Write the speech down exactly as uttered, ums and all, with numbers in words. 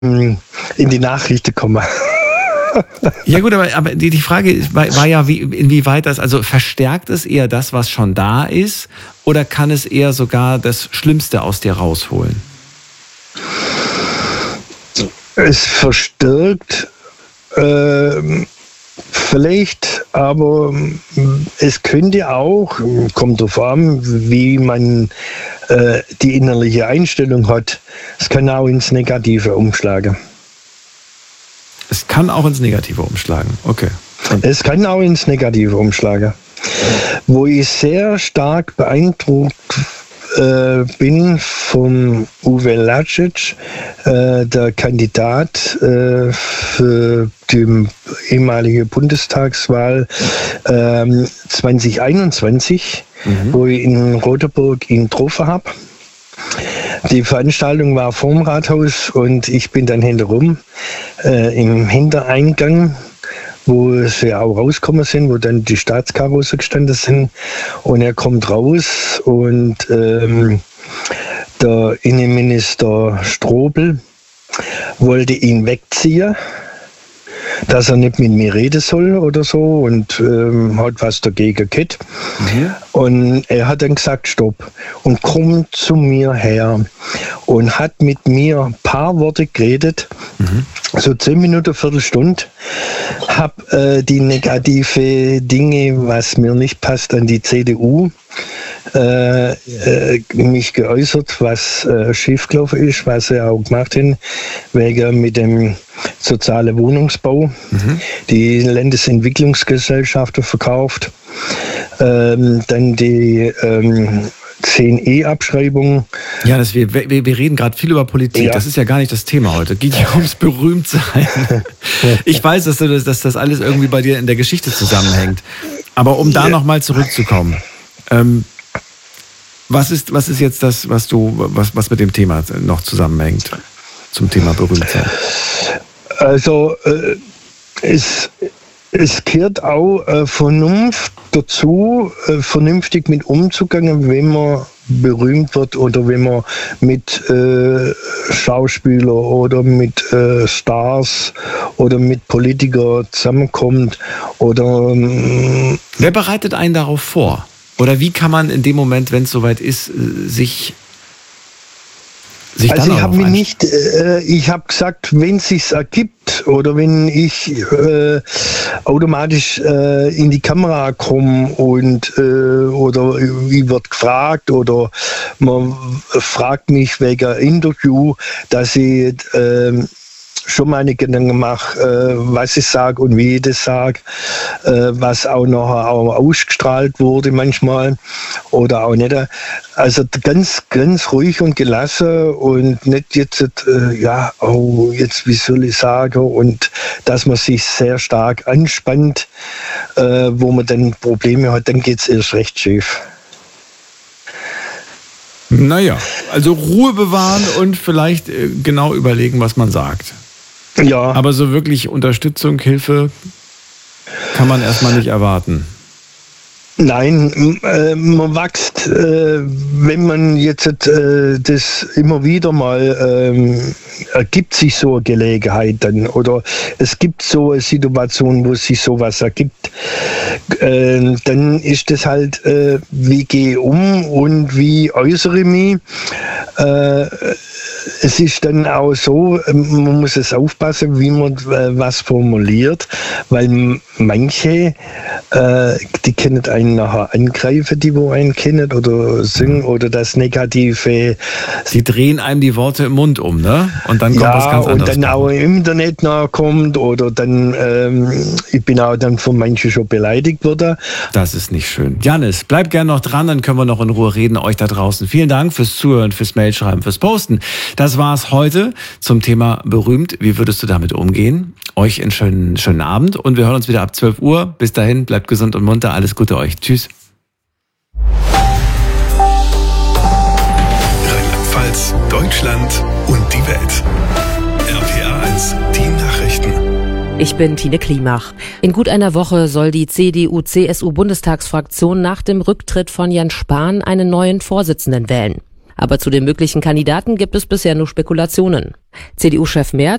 in die Nachrichten komme. Ja gut, aber, aber die, die Frage war, war ja, wie, inwieweit das, also verstärkt es eher das, was schon da ist, oder kann es eher sogar das Schlimmste aus dir rausholen? Es verstärkt äh, vielleicht, aber es könnte auch, kommt darauf an, wie man äh, die innerliche Einstellung hat, es kann auch ins Negative umschlagen. Es kann auch ins Negative umschlagen, okay. Und es kann auch ins Negative umschlagen. Wo ich sehr stark beeindruckt äh, bin vom Uwe Lacic, äh, der Kandidat äh, für die ehemalige Bundestagswahl äh, zwanzig einundzwanzig, mhm. wo ich in Roterburg ihn getroffen habe. Die Veranstaltung war vorm Rathaus und ich bin dann hinterrum äh, im Hintereingang, wo sie auch rausgekommen sind, wo dann die Staatskarosse gestanden sind. Und er kommt raus und ähm, der Innenminister Strobel wollte ihn wegziehen, dass er nicht mit mir reden soll oder so, und ähm, hat was dagegen gehabt. Mhm. Und er hat dann gesagt, stopp, und kommt zu mir her und hat mit mir ein paar Worte geredet, mhm. so zehn Minuten, Viertelstunde, hab äh, die negative Dinge, was mir nicht passt an die C D U, Äh, äh, mich geäußert, was äh, schiefgelaufen ist, was sie auch gemacht haben, wegen mit dem sozialen Wohnungsbau, mhm. die Landesentwicklungsgesellschaften verkauft, ähm, dann die ähm, zehn E-Abschreibung. Ja, das, wir, wir, wir reden gerade viel über Politik. Ja. Das ist ja gar nicht das Thema heute. Geht ja ums Berühmtsein. Ich weiß, dass, du das, dass das alles irgendwie bei dir in der Geschichte zusammenhängt. Aber um da ja. nochmal zurückzukommen, ähm, Was ist, was ist jetzt das, was du, was, was mit dem Thema noch zusammenhängt, zum Thema Berühmtsein? Also äh, es, es gehört auch äh, Vernunft dazu, äh, vernünftig mit umzugehen, wenn man berühmt wird oder wenn man mit äh, Schauspielern oder mit äh, Stars oder mit Politikern zusammenkommt. Oder ähm, wer bereitet einen darauf vor? Oder wie kann man in dem Moment, wenn es soweit ist, sich, sich also dann ich habe mir nicht, äh, ich habe gesagt, wenn es sich ergibt oder wenn ich äh, automatisch äh, in die Kamera komme und äh, oder ich wird gefragt oder man fragt mich wegen Interview, dass ich äh, schon meine Gedanken mache, äh, was ich sage und wie ich das sage, äh, was auch nachher auch ausgestrahlt wurde manchmal oder auch nicht. Also ganz, ganz ruhig und gelassen und nicht jetzt, äh, ja, oh, jetzt, wie soll ich sagen, und dass man sich sehr stark anspannt, äh, wo man dann Probleme hat, dann geht es erst recht schief. Naja, also Ruhe bewahren und vielleicht äh, genau überlegen, was man sagt. Ja. Aber so wirklich Unterstützung, Hilfe kann man erstmal nicht erwarten. Nein, äh, man wächst, äh, wenn man jetzt äh, das immer wieder mal ähm, ergibt sich so eine Gelegenheit dann oder es gibt so eine Situation, wo sich sowas ergibt, äh, dann ist das halt, äh, wie gehe ich um und wie äußere ich mich. Äh, Es ist dann auch so, man muss es aufpassen, wie man was formuliert, weil manche, äh, die können einen nachher angreifen, die wo einen kennen oder singen oder das Negative. Die drehen einem die Worte im Mund um, ne? Und dann kommt ja, was ganz anderes. Und dann auch im Internet nachkommt oder dann, ähm, ich bin auch dann von manchen schon beleidigt worden. Das ist nicht schön. Jannis, bleib gerne noch dran, dann können wir noch in Ruhe reden, euch da draußen. Vielen Dank fürs Zuhören, fürs Mailschreiben, fürs Posten. Das war's heute zum Thema berühmt. Wie würdest du damit umgehen? Euch einen schönen, schönen Abend und wir hören uns wieder ab zwölf Uhr. Bis dahin, bleibt gesund und munter. Alles Gute euch. Tschüss. Rheinland-Pfalz, Deutschland und die Welt. R P R eins, die Nachrichten. Ich bin Tine Klimach. In gut einer Woche soll die C D U C S U-Bundestagsfraktion nach dem Rücktritt von Jens Spahn einen neuen Vorsitzenden wählen. Aber zu den möglichen Kandidaten gibt es bisher nur Spekulationen. C D U-Chef Merz